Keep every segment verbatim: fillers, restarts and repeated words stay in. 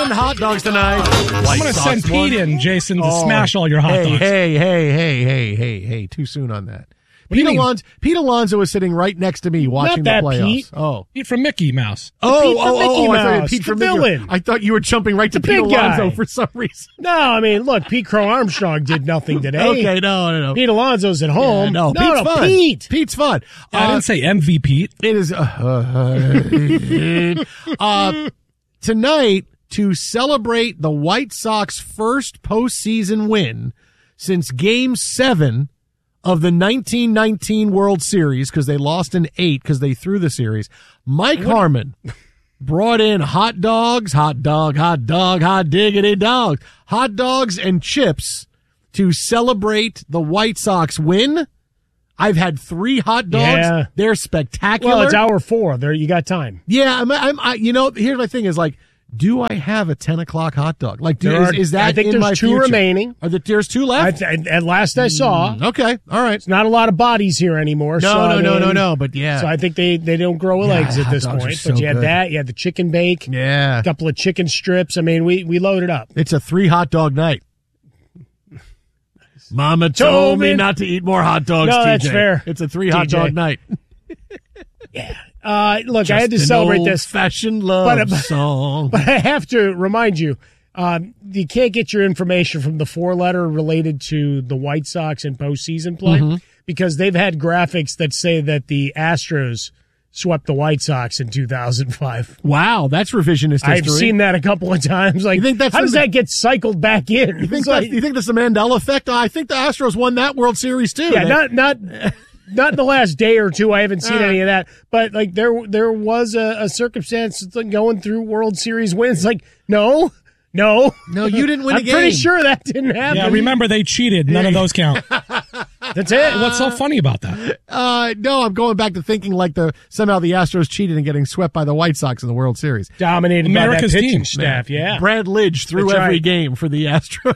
won hot dogs tonight. White I'm going to Sox send Pete won. in, Jason, to Oh, smash all your hot hey, dogs. Hey, hey, hey, hey, hey, hey, too soon on that. What do Pete you mean? Alonso, Pete Alonso was sitting right next to me watching Not that the playoffs. Pete. Oh. Pete from Mickey Mouse. Oh, Pete from oh, Mickey oh, I thought you Mouse, Pete the from Mickey. villain. I thought you were jumping right to The Pete big guy. Alonso for some reason. No, I mean, look, Pete Crow Armstrong did nothing today. Okay, no, no, no. Pete Alonso's at Yeah, home. no, no, Pete's no, fun. Pete. Pete's fun. I Uh, didn't say M V P. It is uh, uh, tonight to celebrate the White Sox first postseason win since Game Seven of the nineteen nineteen World Series, because they lost in eight because they threw the series. Mike Harmon brought in hot dogs, hot dog, hot dog, hot diggity dogs, hot dogs and chips to celebrate the White Sox win. I've had three hot dogs. Yeah. They're spectacular. Well, it's hour four. There, you got time. Yeah, I'm, I'm, I, you know, here's my thing is like, do I have a ten o'clock hot dog? Like, do, There is, are- is that I think in there's my two future? remaining. Are there, there's two I, left? th- at last I saw, Mm, okay, all right. not a lot of bodies here anymore. No, so, I no, no, mean, no, no, but yeah. So I think they, they don't grow Yeah, legs at hot this dogs point. are so But you had good. that. You had the chicken bake. Yeah. A couple of chicken strips. I mean, we, we loaded up. It's a three hot dog night. Mama told me not to eat more hot dogs, No, T J. that's fair. It's a three hot T J. dog night. Uh, look, I had to Just an celebrate this. old-fashioned love But- but- song. But I have to remind you, um, you can't get your information from the four letter related to the White Sox and postseason play Mm-hmm. because they've had graphics that say that the Astros swept the White Sox in two thousand five. Wow, that's revisionist history. I've seen that a couple of times. Like, You think that's how does the- that get cycled back in? You think, It's that's, like- you think that's the Mandela effect? I think the Astros won that World Series too. yeah, They- not not not in the last day or two. I haven't seen Uh. any of that. But like there there was a, a circumstance like going through World Series wins. Like no, no, No, you didn't win a I'm pretty game. sure that didn't happen. Yeah, remember they cheated. None of those count. That's it. What's so funny about that? Uh, no, I'm going back to thinking like the somehow the Astros cheated and getting swept by the White Sox in the World Series. Dominated America's by that pitching team. staff. Yeah, Brad Lidge threw That's every right. game for the Astros.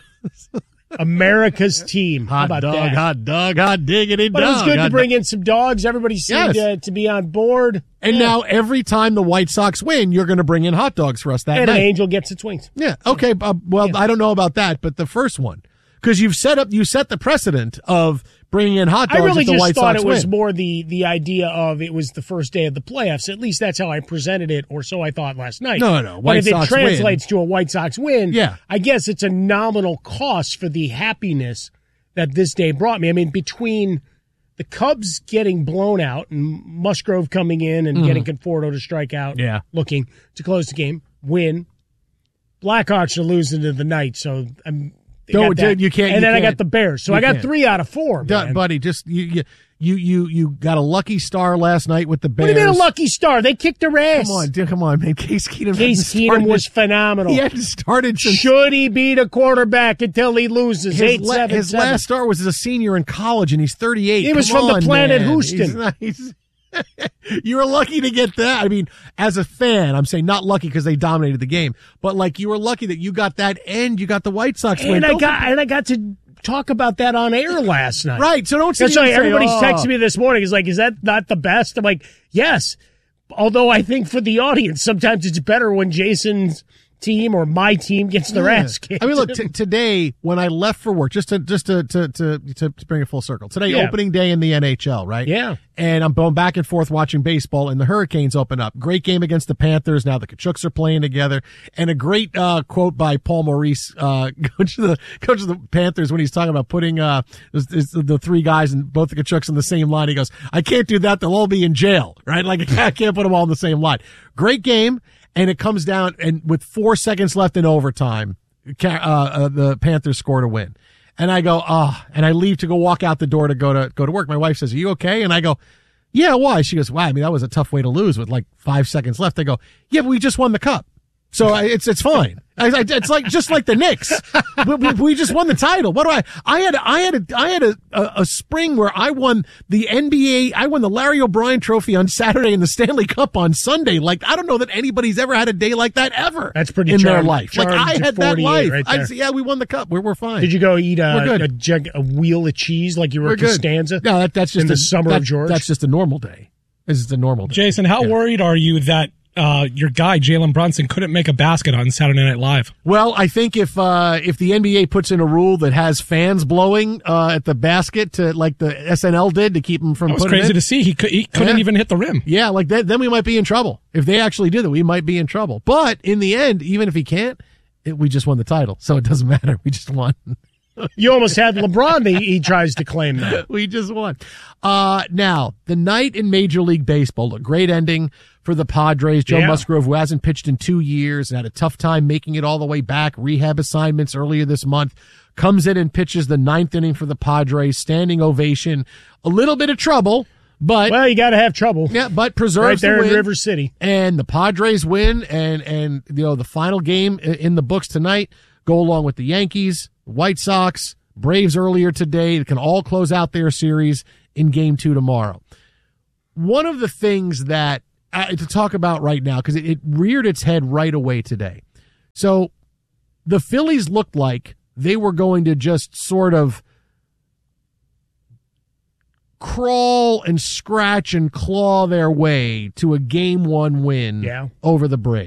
America's team. How Hot about dog, that? hot dog, hot diggity But dog. it was good to hot bring dog. in some dogs. Everybody seemed Yes. uh, to be on board. And Yeah. now every time the White Sox win, you're going to bring in hot dogs for us that and night. an angel gets its wings. Yeah. Okay. Uh, well, I don't know about that, but the first one, because you've set up, you set the precedent of bringing in hot I dogs really if the just White thought Sox it was win. more the the idea of it was the first day of the playoffs. At least that's how I presented it, or so I thought last night. No, no, But White if Sox it win. translates to a White Sox win, Yeah. I guess it's a nominal cost for the happiness that this day brought me. I mean, between the Cubs getting blown out and Musgrove coming in and getting Conforto to strike out, Mm-hmm. Yeah. looking to close the game, win. Blackhawks are losing to the night, so I'm. they No, got that. dude, you can't- And you then I can't. got the Bears, so You I got can't. three out of four. Duh, Man. buddy, just you, you, you, you, you got a lucky star last night with the Bears. What do you mean a lucky star? They kicked their ass. Come on, dude, come on, man. Case Keenum. Case hadn't Keenum started- was phenomenal. He hadn't started since Should he beat a quarterback until he loses? his, Eight, la- seven, his seven. last start was as a senior in college, and he's thirty-eight. He was Come from the on, planet man. Houston. He's not- he's- you were lucky to get that. I mean, as a fan, I'm saying not lucky because they dominated the game, but like you were lucky that you got that and you got the White Sox win. And I Don't got and I got to talk about that on air last night. Right, so don't sit That's here why and say, everybody's "Oh." texting me this morning. Is like, is that not the best? I'm like, yes. Although I think for the audience, sometimes it's better when Jason's team or my team gets their Yeah. ass kicked. I mean, look, t- today when I left for work, just to just to to to, to, to bring it full circle. Today, Yeah. opening day in the N H L, right? Yeah. And I'm going back and forth watching baseball, and the Hurricanes open up. Great game against the Panthers. Now the Kachucks are playing together, and a great uh, quote by Paul Maurice, uh, coach of the coach of the Panthers, when he's talking about putting uh is, is the three guys and both the Kachucks in the same line. He goes, "I can't do that; they'll all be in jail, right? Like I can't put them all in the same line." Great game. And it comes down, and with four seconds left in overtime, uh, uh, the Panthers scored a win. And I go, oh, and I leave to go walk out the door to go to go to work. My wife says, "Are you okay?" And I go, "Yeah, why?" She goes, "Wow, I mean, that was a tough way to lose with like five seconds left." I go, "Yeah, but we just won the cup. So I, it's it's fine. I, I, it's like just like the Knicks. we, we, we just won the title. What do I? I had I had a I had a, a, a spring where I won the N B A. I won the Larry O'Brien Trophy on Saturday and the Stanley Cup on Sunday. Like I don't know that anybody's ever had a day like that ever. That's pretty in their charmed- life. Like charmed I to had that forty-eight life. right I there. just, yeah, we won the cup. We're we're fine. Did you go eat We're a, good. a, jug, a wheel of cheese like you were We're at good. Costanza? No, that, that's just in the a, summer that, of George. That's just a normal day. This is a normal day. Jason, how Yeah. worried are you that uh, your guy Jalen Brunson couldn't make a basket on Saturday Night Live. Well, I think if uh, if the N B A puts in a rule that has fans blowing uh, at the basket to like the S N L did to keep them from That was putting crazy it in, to see. He, could, he couldn't Yeah. even hit the rim. yeah, like that, then we might be in trouble. If they actually did that, we might be in trouble. But in the end, even if he can't, it, we just won the title, so it doesn't matter. We just won. You almost had LeBron. He, he tries to claim that. We just won. Uh, now, the night in Major League Baseball, a great ending for the Padres. Joe Yeah. Musgrove, who hasn't pitched in two years and had a tough time making it all the way back, rehab assignments earlier this month, comes in and pitches the ninth inning for the Padres, standing ovation. A little bit of trouble, but Well, you got to have trouble. yeah, but Right preserves there the in win. River City. And the Padres win, and and you know the final game i- in the books tonight go along with the Yankees, White Sox, Braves earlier today. They can all close out their series in Game Two tomorrow. One of the things that uh, to talk about right now, because it, it reared its head right away today. So the Phillies looked like they were going to just sort of crawl and scratch and claw their way to a game one win Yeah. over the Braves.